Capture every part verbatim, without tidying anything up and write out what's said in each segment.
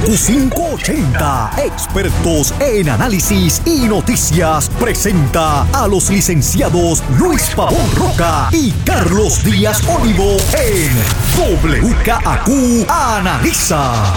Kaku quinientos ochenta, expertos en análisis y noticias, presenta a los licenciados Luis Pavón Roca y Carlos Díaz Olivo en W K A Q Analiza.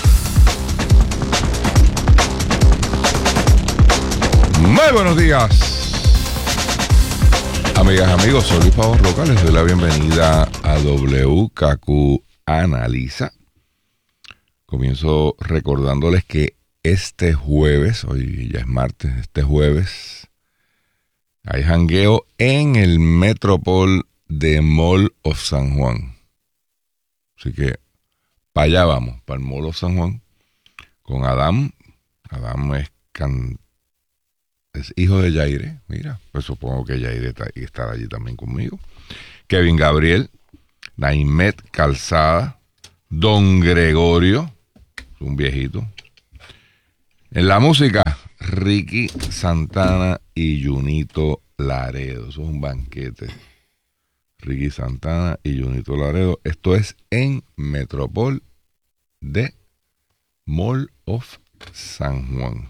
Muy buenos días, amigas, amigos. Soy Luis Pavón Roca. Les doy la bienvenida a W K A Q Analiza. Comienzo recordándoles que este jueves, hoy ya es martes, este jueves hay jangueo en el Metropol de Mall of San Juan. Así que para allá vamos, para el Mall of San Juan, con Adam. Adam es, can, es hijo de Yaire, mira, pues supongo que Yaire está, estará allí también conmigo. Kevin Gabriel, Naimet Calzada, Don Gregorio, un viejito. En la música, Ricky Santana y Junito Laredo. Eso es un banquete. Ricky Santana y Junito Laredo. Esto es en Metropol de Mall of San Juan.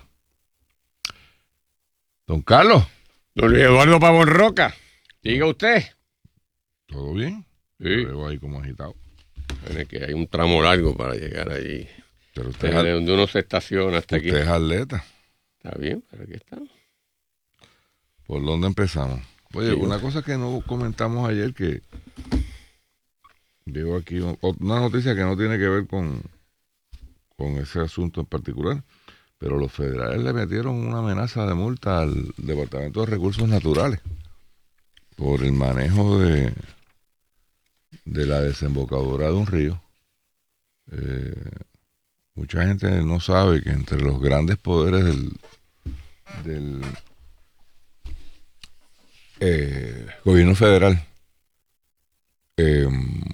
Don Carlos. Don Luis Eduardo Pavón Roca. Diga usted. ¿Todo bien? Sí. Lo veo ahí como agitado. Tiene que hay un tramo largo para llegar allí. Pero usted Desde es, donde uno se estaciona hasta usted aquí. es atleta. Está bien, pero aquí estamos. ¿Por dónde empezamos? Oye, Sí, una yo. cosa que no comentamos ayer, que veo aquí una noticia que no tiene que ver con, con ese asunto en particular, pero los federales le metieron una amenaza de multa al Departamento de Recursos Naturales por el manejo de, de la desembocadura de un río. Eh, mucha gente no sabe que entre los grandes poderes del, del eh, gobierno federal eh,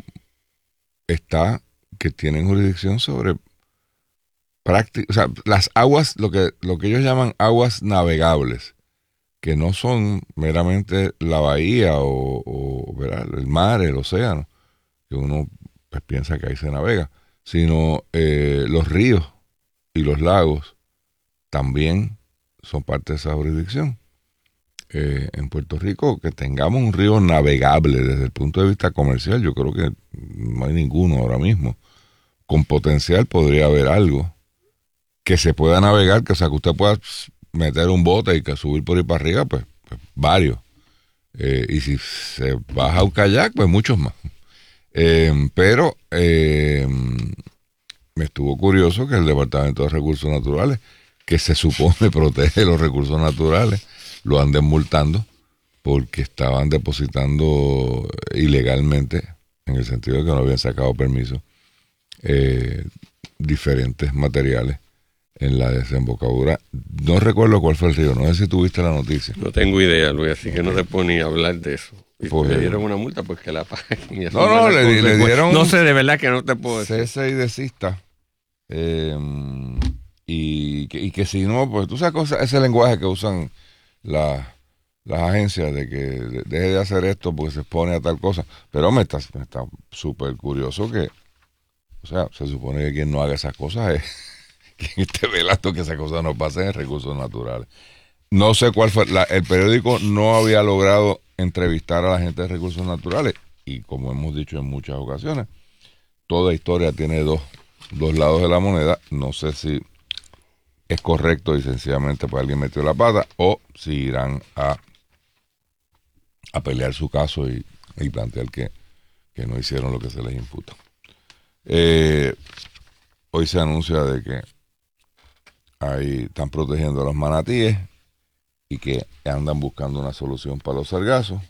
está que tienen jurisdicción sobre práctica, o sea, las aguas, lo que, lo que ellos llaman aguas navegables, que no son meramente la bahía o, o ¿verdad? El mar, el océano, que uno pues, piensa que ahí se navega, sino eh, los ríos y los lagos también son parte de esa jurisdicción. Eh, en Puerto Rico, que tengamos un río navegable desde el punto de vista comercial, yo creo que no hay ninguno ahora mismo. Con potencial podría haber algo que se pueda navegar, que o sea que usted pueda meter un bote y que subir por ahí para arriba, pues, pues varios. Eh, y si se baja un kayak, pues muchos más. Eh, pero eh, me estuvo curioso que el Departamento de Recursos Naturales, que se supone protege los recursos naturales, lo anden multando porque estaban depositando ilegalmente, en el sentido de que no habían sacado permiso, eh, diferentes materiales en la desembocadura. No recuerdo cuál fue el río, no sé si tuviste la noticia. No tengo idea, Luis, así que no te puedo ni hablar de eso. Y Pues, le dieron una multa, pues que la paguen. No, no, le, le dieron... No sé, de verdad que no te puedo decir. Cese y desista. Eh, y, que, y que si no, pues tú sabes cosa, ese lenguaje que usan la, las agencias de que de, deje de hacer esto porque se expone a tal cosa. Pero me está me está súper curioso que, o sea, se supone que quien no haga esas cosas es quien esté velando que esas cosas no pasen en recursos naturales. No sé cuál fue, la, el periódico no había logrado entrevistar a la gente de recursos naturales y como hemos dicho en muchas ocasiones, toda historia tiene dos, dos lados de la moneda. No sé si es correcto y sencillamente pues alguien metió la pata o si irán a, a pelear su caso y, y plantear que, que no hicieron lo que se les imputa. Eh, hoy se anuncia de que ahí están protegiendo a los manatíes y que andan buscando una solución para los sargazos.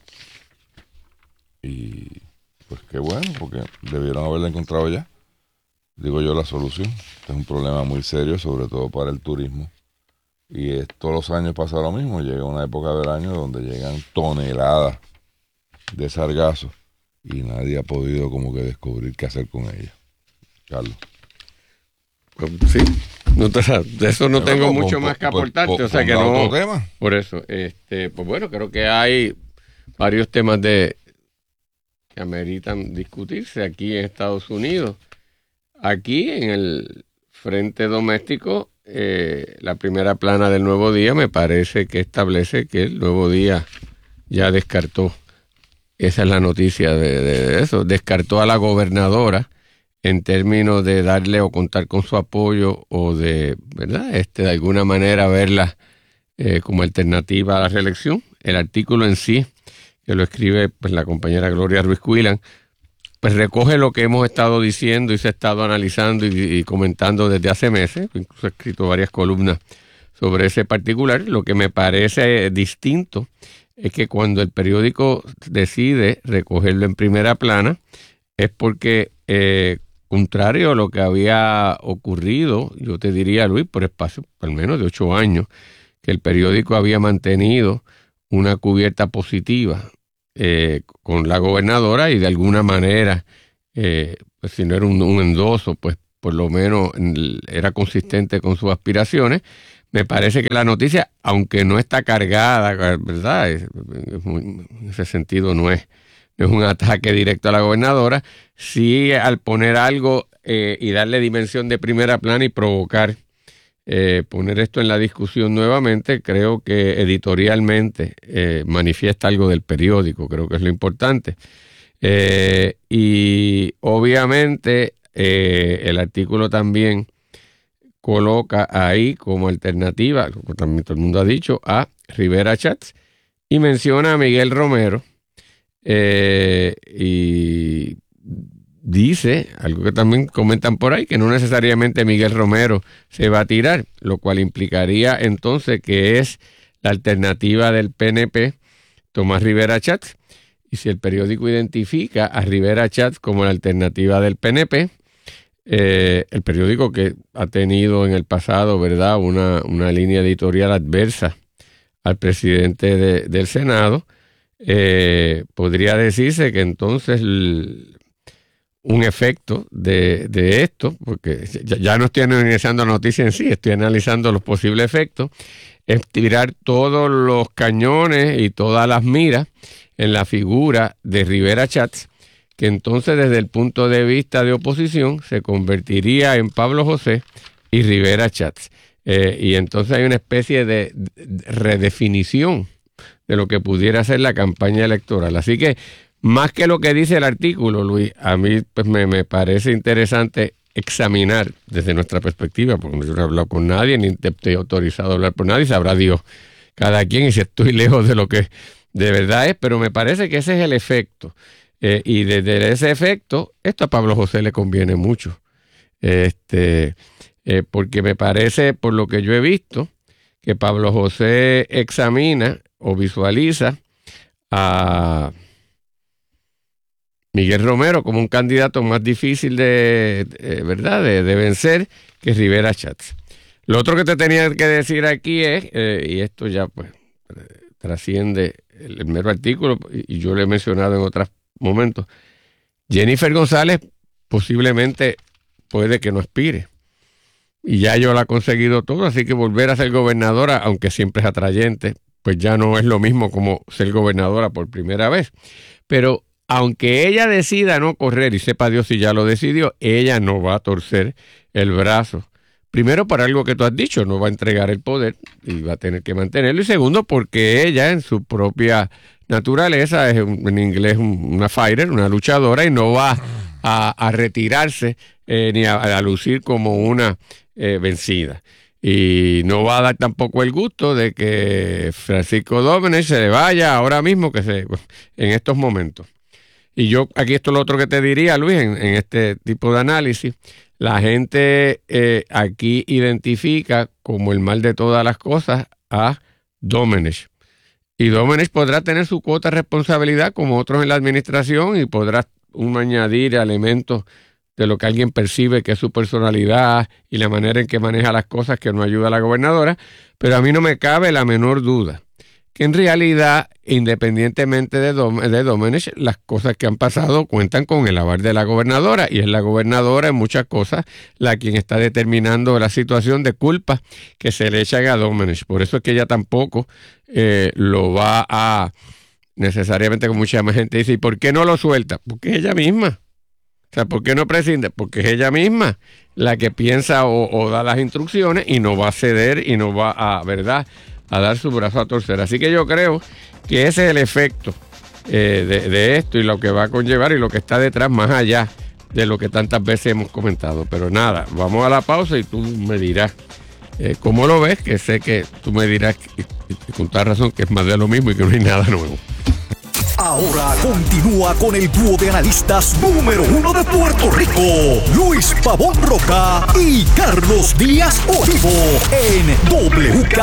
Y pues qué bueno, porque debieron haberla encontrado ya. Digo yo la solución. Este es un problema muy serio, sobre todo para el turismo. Y es, todos los años pasa lo mismo. Llega una época del año donde llegan toneladas de sargazos y nadie ha podido como que descubrir qué hacer con ellas. Carlos. Pues, sí, no te, de eso no tengo Pero, mucho pon, más que pon, aportarte, pon, o sea que ponga no. otro tema. Por eso, este, pues bueno, creo que hay varios temas de que ameritan discutirse aquí en Estados Unidos. Aquí en el frente doméstico, eh, la primera plana del Nuevo Día me parece que establece que el Nuevo Día ya descartó, esa es la noticia de, de eso, descartó a la gobernadora en términos de darle o contar con su apoyo o de, ¿verdad? Este, de alguna manera verla eh, como alternativa a la reelección. El artículo en sí, que lo escribe pues la compañera Gloria Ruiz Cuilan, pues recoge lo que hemos estado diciendo y se ha estado analizando y, y comentando desde hace meses. Incluso he escrito varias columnas sobre ese particular. Lo que me parece distinto es que cuando el periódico decide recogerlo en primera plana es porque, eh, contrario a lo que había ocurrido, yo te diría, Luis, por espacio al menos de ocho años, que el periódico había mantenido una cubierta positiva eh, con la gobernadora y de alguna manera, eh, pues si no era un, un endoso, pues por lo menos era consistente con sus aspiraciones. Me parece que la noticia, aunque no está cargada, ¿verdad? Es, es muy, en ese sentido no es, no es un ataque directo a la gobernadora, sí al poner algo eh, y darle dimensión de primera plana y provocar Eh, poner esto en la discusión nuevamente, creo que editorialmente eh, manifiesta algo del periódico, creo que es lo importante. Eh, y obviamente eh, el artículo también coloca ahí como alternativa, como también todo el mundo ha dicho, a Rivera Schatz y menciona a Miguel Romero eh, y dice, algo que también comentan por ahí, que no necesariamente Miguel Romero se va a tirar, lo cual implicaría entonces que es la alternativa del P N P, Tomás Rivera Schatz, y si el periódico identifica a Rivera Schatz como la alternativa del P N P, eh, el periódico que ha tenido en el pasado, ¿verdad?, una, una línea editorial adversa al presidente de, del Senado, eh, podría decirse que entonces el, un efecto de, de esto, porque ya, ya no estoy analizando la noticia en sí, estoy analizando los posibles efectos, es tirar todos los cañones y todas las miras en la figura de Rivera Schatz, que entonces desde el punto de vista de oposición se convertiría en Pablo José y Rivera Schatz. Eh, y entonces hay una especie de, de redefinición de lo que pudiera ser la campaña electoral. Así que más que lo que dice el artículo, Luis, a mí pues, me, me parece interesante examinar desde nuestra perspectiva, porque yo no he hablado con nadie, ni estoy autorizado a hablar por nadie, sabrá Dios cada quien y si estoy lejos de lo que de verdad es, pero me parece que ese es el efecto. Eh, y desde ese efecto, esto a Pablo José le conviene mucho. Este, eh, porque me parece, por lo que yo he visto, que Pablo José examina o visualiza a Miguel Romero como un candidato más difícil de, de verdad de, de vencer que Rivera Schatz. Lo otro que te tenía que decir aquí es, eh, y esto ya pues trasciende el, el mero artículo, y, y yo lo he mencionado en otros momentos, Jennifer González posiblemente puede que no aspire. Y ya yo la he conseguido todo, así que volver a ser gobernadora, aunque siempre es atrayente, pues ya no es lo mismo como ser gobernadora por primera vez. Pero aunque ella decida no correr, y sepa Dios si ya lo decidió, ella no va a torcer el brazo. Primero, por algo que tú has dicho, no va a entregar el poder y va a tener que mantenerlo. Y segundo, porque ella en su propia naturaleza es en inglés una fighter, una luchadora, y no va a, a retirarse eh, ni a, a lucir como una eh, vencida. Y no va a dar tampoco el gusto de que Francisco Domenech se le vaya ahora mismo, que se, en estos momentos. Y yo, aquí esto es lo otro que te diría, Luis, en, en este tipo de análisis. La gente eh, aquí identifica como el mal de todas las cosas a Domenech. Y Domenech podrá tener su cuota de responsabilidad como otros en la administración y podrá uno añadir elementos de lo que alguien percibe que es su personalidad y la manera en que maneja las cosas que no ayuda a la gobernadora. Pero a mí no me cabe la menor duda que en realidad, independientemente de, Dom- de Domenech, las cosas que han pasado cuentan con el aval de la gobernadora, y es la gobernadora en muchas cosas la quien está determinando la situación de culpa que se le echan a Domenech. Por eso es que ella tampoco eh, lo va a necesariamente, como mucha más gente dice, ¿y por qué no lo suelta? Porque ella misma. O sea, ¿por qué no prescinde? Porque es ella misma la que piensa o, o da las instrucciones y no va a ceder y no va a, ¿verdad?, a dar su brazo a torcer. Así que yo creo que ese es el efecto eh, de, de esto y lo que va a conllevar y lo que está detrás más allá de lo que tantas veces hemos comentado. Pero nada, vamos a la pausa y tú me dirás eh, cómo lo ves, que sé que tú me dirás y, y, con toda razón que es más de lo mismo y que no hay nada nuevo. Ahora continúa con el dúo de analistas número uno de Puerto Rico, Luis Pavón Roca y Carlos Díaz Olivo, en W K